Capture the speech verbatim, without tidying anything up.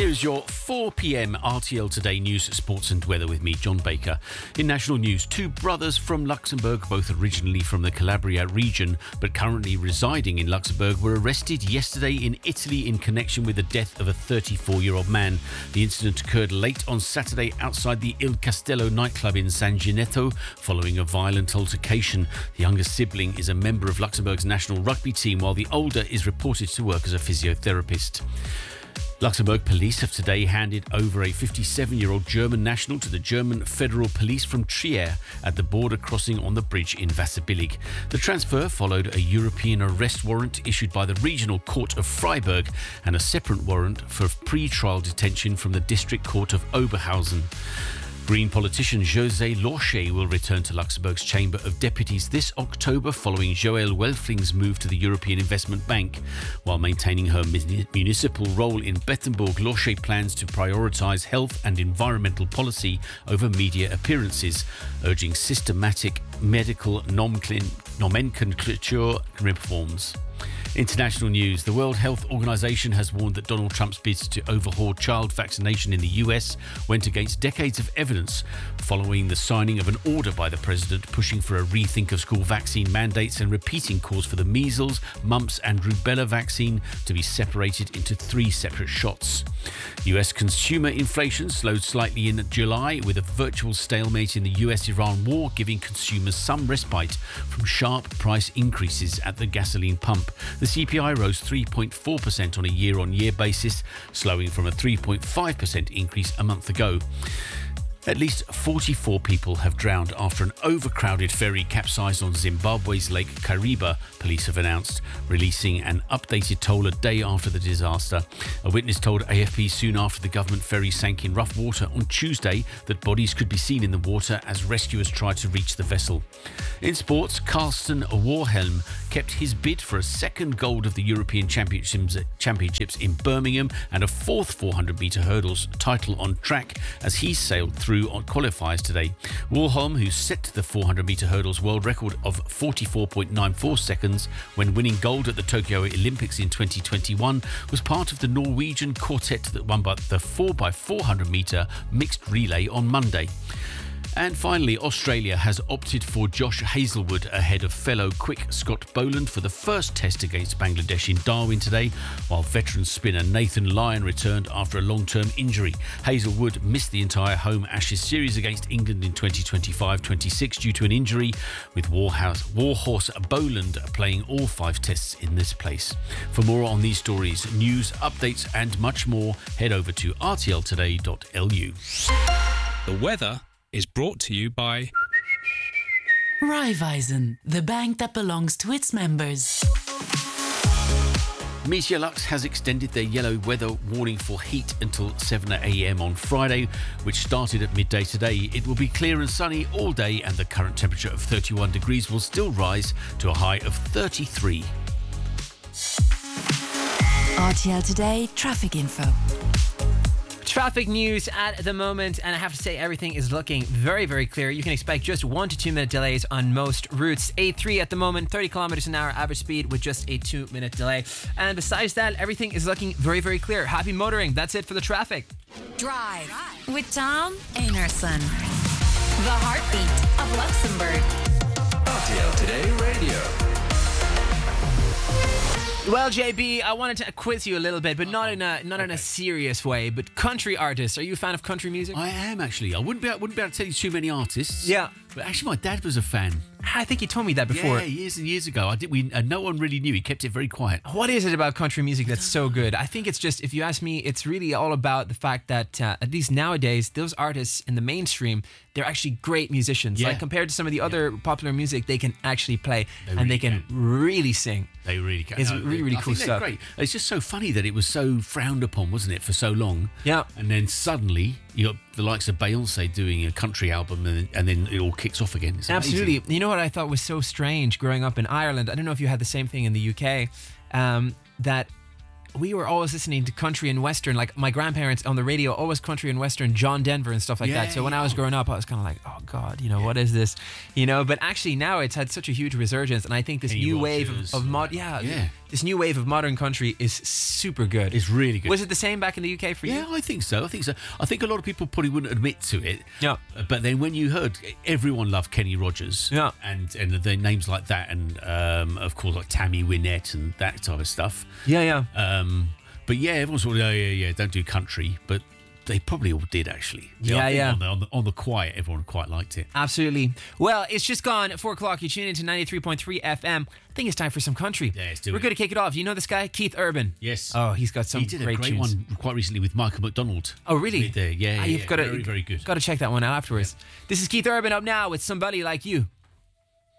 Here's your four p.m. R T L Today news, sports and weather with me, John Baker. In national news, two brothers from Luxembourg, both originally from the Calabria region but currently residing in Luxembourg, were arrested yesterday in Italy in connection with the death of a thirty-four-year-old man. The incident occurred late on Saturday outside the Il Castello nightclub in San Ginetto following a violent altercation. The younger sibling is a member of Luxembourg's national rugby team, while the older is reported to work as a physiotherapist. Luxembourg police have today handed over a fifty-seven-year-old German national to the German Federal Police from Trier at the border crossing on the bridge in Wasserbillig. The transfer followed a European arrest warrant issued by the Regional Court of Freiburg and a separate warrant for pre-trial detention from the District Court of Oberhausen. Green politician José Lorcher will return to Luxembourg's Chamber of Deputies this October following Joëlle Welfling's move to the European Investment Bank. While maintaining her municipal role in Bettembourg, Lorcher plans to prioritise health and environmental policy over media appearances, urging systematic medical nomenclature reforms. International news. The World Health Organization has warned that Donald Trump's bids to overhaul child vaccination in the U S went against decades of evidence following the signing of an order by the president pushing for a rethink of school vaccine mandates and repeating calls for the measles, mumps and rubella vaccine to be separated into three separate shots. U S consumer inflation slowed slightly in July, with a virtual stalemate in the U S Iran war giving consumers some respite from sharp price increases at the gasoline pump. The C P I rose three point four percent on a year-on-year basis, slowing from a three point five percent increase a month ago. At least forty-four people have drowned after an overcrowded ferry capsized on Zimbabwe's Lake Kariba, police have announced, releasing an updated toll a day after the disaster. A witness told A F P soon after the government ferry sank in rough water on Tuesday that bodies could be seen in the water as rescuers tried to reach the vessel. In sports, Karsten Warhelm kept his bid for a second gold of the European Championships, Championships in Birmingham and a fourth four hundred metre hurdles title on track as he sailed through on qualifiers today. Warholm, who set the four hundred metre hurdles world record of forty-four point nine four seconds when winning gold at the Tokyo Olympics in twenty twenty-one, was part of the Norwegian quartet that won by the four by four hundred metre mixed relay on Monday. And finally, Australia has opted for Josh Hazlewood ahead of fellow quick Scott Boland for the first test against Bangladesh in Darwin today, while veteran spinner Nathan Lyon returned after a long-term injury. Hazlewood missed the entire home Ashes series against England in twenty twenty-five twenty-six due to an injury, with Warhouse, Warhorse Boland playing all five tests in this place. For more on these stories, news, updates and much more, head over to r t l today dot l u. The weather is brought to you by Raiffeisen, the bank that belongs to its members. Meteorlux has extended their yellow weather warning for heat until seven a.m. on Friday, which started at midday today. It will be clear and sunny all day, and the current temperature of thirty-one degrees will still rise to a high of thirty-three. R T L Today traffic info. Traffic news at the moment, and I have to say everything is looking very, very clear. You can expect just one to two minute delays on most routes. A three at the moment, thirty kilometers an hour average speed with just a two minute delay. And besides that, everything is looking very, very clear. Happy motoring. That's it for the traffic. Drive with Tom Einarson, the heartbeat of Luxembourg. R T L Today Radio. Well, J B, I wanted to quiz you a little bit, but not in a not in a serious way. But country artists, are you a fan of country music? I am actually. I wouldn't be. I wouldn't be able to tell you too many artists. Yeah, but actually, my dad was a fan. I think you told me that before. Yeah, years and years ago. I did. We and no one really knew. He kept it very quiet. What is it about country music that's so good? I think it's just, if you ask me, it's really all about the fact that uh, at least nowadays, those artists in the mainstream, they're actually great musicians. Yeah. Like compared to some of the other yeah. popular music, they can actually play they and really they can, can really sing. They really can. It's no, really, really I cool think stuff. Great. It's just so funny that it was so frowned upon, wasn't it, for so long? Yeah. And then suddenly you got the likes of Beyonce doing a country album, and, and then it all kicks off again. It's Absolutely. amazing. You know what I thought was so strange growing up in Ireland? I don't know if you had the same thing in the U K, um, that we were always listening to country and western. Like my grandparents on the radio, always country and western, John Denver and stuff like yeah, that. So when yeah. I was growing up, I was kind of like, oh God, you know, what is this? You know, but actually now it's had such a huge resurgence, and I think this Kenny new Rogers, wave of, of mod, yeah, yeah. this new wave of modern country is super good. It's really good. Was it the same back in the U K for you? Yeah, I think so. I think so. I think a lot of people probably wouldn't admit to it. Yeah. But then when you heard everyone loved Kenny Rogers. Yeah. And and the names like that, and um, of course like Tammy Wynette and that type of stuff. Yeah, yeah. Um, but yeah, everyone's sort of, oh, yeah, yeah, don't do country. But they probably all did, actually. Yeah, I think yeah. On the, on, the, on the quiet, everyone quite liked it. Absolutely. Well, it's just gone at four o'clock. You tune into ninety-three point three F M. I think it's time for some country. Yeah, let's do We're it. going to kick it off. You know this guy? Keith Urban. Yes. Oh, he's got some He did a great, great tunes. one quite recently with Michael McDonald. Oh, really? With, uh, yeah, Ah, yeah, you've yeah. got to, very, very good. Got to check that one out afterwards. This is Keith Urban up now with Somebody Like You.